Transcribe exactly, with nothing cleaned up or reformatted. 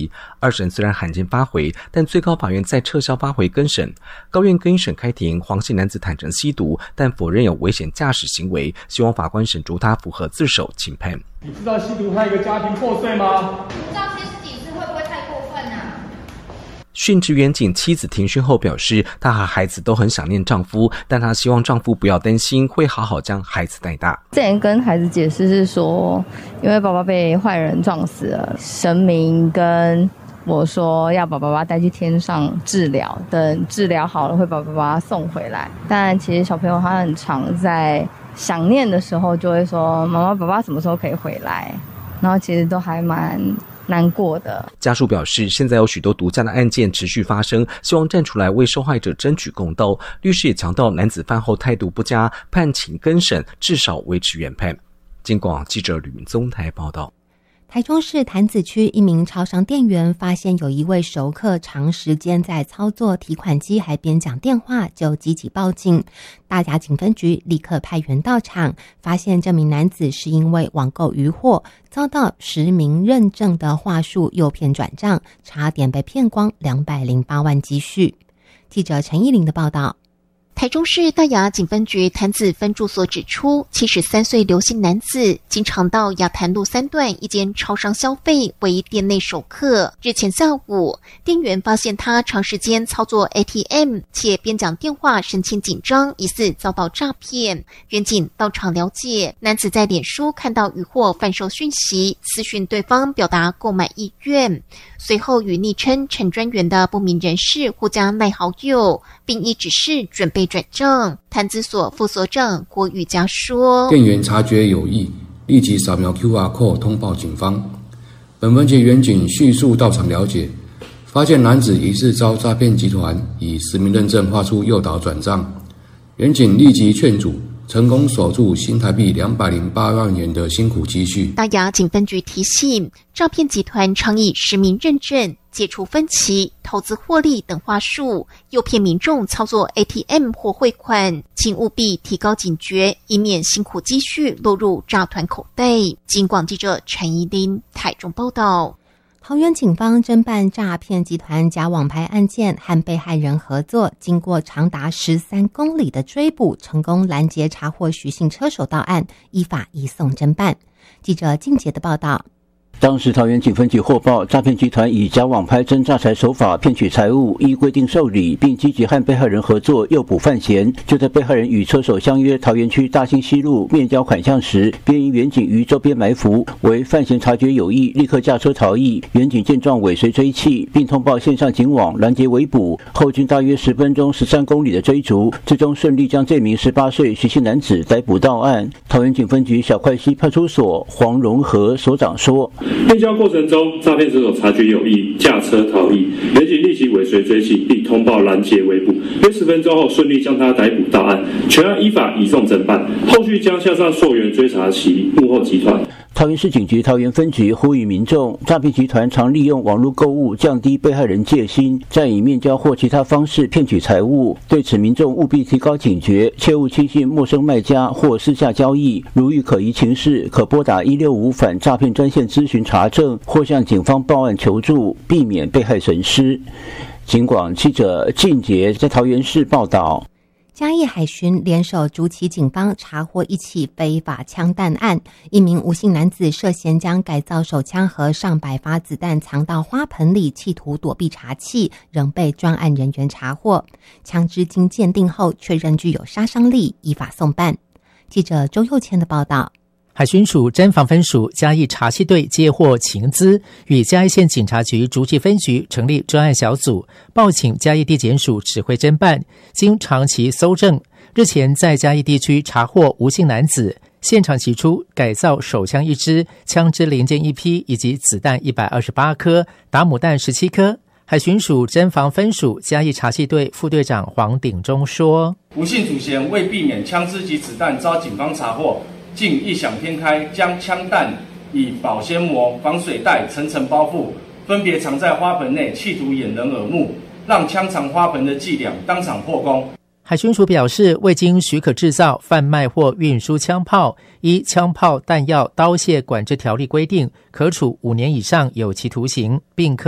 疑。二审虽然罕见发回，但最高法院再撤销发回更审。高院更审开庭，黄姓男子坦诚吸毒，但否认有危险驾驶行为，希望法官审逐他符合自首轻判。 你知道吸毒害一个家庭破碎吗？ 你知道七十几次会不会太过分啊？ 殉职员警妻子庭讯后表示，她和孩子都很想念丈夫，但她希望丈夫不要担心，会好好将孩子带大。 之前跟孩子解释是说，因为爸爸被坏人撞死了，神明跟我说要把爸爸带去天上治疗，等治疗好了会把爸爸送回来。但其实小朋友他很常在想念的时候就会说，妈妈爸爸什么时候可以回来，然后其实都还蛮难过的。 家属表示，现在有许多毒驾的案件持续发生，希望站出来为受害者争取公道。律师也强调，男子犯后态度不佳，判请更审，至少维持原判。金广记者吕明宗台报道。 台中市潭子区一名超商店员发现有一位熟客长时间在操作提款机还边讲电话，就积极报警。大甲警分局立刻派员到场，发现这名男子是因为网购渔获遭到实名认证的话术诱骗转账，差点被骗光两百零八万积蓄。记者陈依玲的报道。 台中市大雅警分局潭子分驻所指出，七十三岁刘姓男子经常到雅潭路三段一间超商消费，为店内熟客。日前下午，店员发现他长时间操作 A T M， 且边讲电话神情紧张，疑似遭到诈骗。员警到场了解，男子在脸书看到渔获贩售讯息，私讯对方表达购买意愿，随后与昵称陈专员的不明人士互加赖好友，并依指示准备转账。潭子所副所长郭玉佳说， 店员察觉有异，立即扫描 Q R code 通报警方。本分局员警迅速到场了解，发现男子疑似遭诈骗集团以实名认证话术诱导转账，员警立即劝阻，成功守住新台币两百零八万元的辛苦积蓄。 大雅警分局提醒，诈骗集团常以实名认证、解除分歧、投资获利等话术，诱骗民众操作 A T M 或汇款，请务必提高警觉，以免辛苦积蓄落入诈团口袋。金广记者陈怡琳台中报道。 桃园警方侦办诈骗集团假网拍案件，和被害人合作，经过长达十三公里的追捕，成功拦截查获徐姓车手到案，依法移送侦办。记者静杰的报道。 当时桃园警分局获报，诈骗集团以假网拍真诈财手法骗取财物，依规定受理，并积极和被害人合作诱捕犯嫌。就在被害人与车手相约桃园区大兴西路面交款项时，便因员警于周边埋伏，为犯嫌察觉有异，立刻驾车逃逸。员警见状尾随追弃，并通报线上警网拦截围捕。后经大约十分钟十三公里的追逐，最终顺利将这名十八岁徐姓男子逮捕到案。桃园警分局小块溪派出所黄荣和所长说， 面交过程中，诈骗车手察觉有异，驾车逃逸，员警立即尾随追击，并通报拦截围捕。约十分钟后，顺利将他逮捕到案，全案依法移送侦办，后续将向上溯源追查其幕后集团。 桃园市警局桃园分局呼吁民众，诈骗集团常利用网络购物降低被害人戒心，再以面交或其他方式骗取财物。对此，民众务必提高警觉，切勿轻信陌生卖家或私下交易。如遇可疑情事，可拨打一六五反诈骗专线咨询查证，或向警方报案求助，避免被害损失。警广记者靳杰在桃园市报道。 嘉义海巡联手竹崎警方查获一起非法枪弹案，一名吴姓男子涉嫌将改造手枪和上百发子弹藏到花盆里，企图躲避查缉，仍被专案人员查获。枪支经鉴定后确认具有杀伤力，依法送办。记者周佑谦的报道。 海巡署侦防分署嘉义查缉队接获情资，与嘉义县警察局竹崎分局成立专案小组，报请嘉义地检署指挥侦办。经长期搜证，日前在嘉义地区查获吴姓男子，现场提出改造手枪一支、枪支零件一批以及子弹一百二十八颗、打母弹十七颗。海巡署侦防分署嘉义查缉队副队长黄鼎忠说， 吴姓主嫌为避免枪支及子弹遭警方查获，竟异想天开，将枪弹以保鲜膜、防水袋层层包覆，分别藏在花盆内，企图掩人耳目，让枪藏花盆的伎俩当场破功。 海巡署表示，未经许可制造、贩卖或运输枪炮，依《枪炮弹药刀械管制条例》规定，可处五年以上有期徒刑，并科